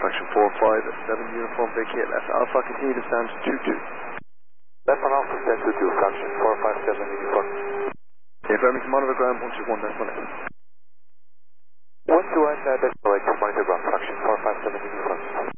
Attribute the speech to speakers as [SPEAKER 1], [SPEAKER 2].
[SPEAKER 1] fraction 457, uniform vacate left Alpha, continue to stand 22.
[SPEAKER 2] Left on Alpha, stand 22, fraction 457, uniform.
[SPEAKER 1] Okay, Birmingham, monitor ground 121, decimal 8.
[SPEAKER 2] 121, decimal 8, monitor ground, fraction 457, uniform.